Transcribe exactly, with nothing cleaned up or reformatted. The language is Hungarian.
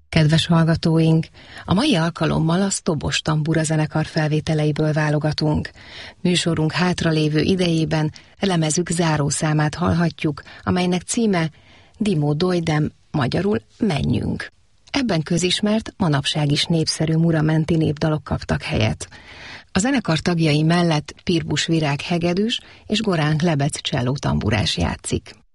Kedves hallgatóink, a mai alkalommal a Sztobos Tambura zenekar felvételeiből válogatunk. Műsorunk hátralévő idejében lemezük zárószámát hallhatjuk, amelynek címe Dimo Dojdem, magyarul Menjünk. Ebben közismert, manapság is népszerű muramenti népdalok kaptak helyet. A zenekar tagjai mellett Pirbus Virág hegedűs és Goránk Lebec cselló tamburás játszik.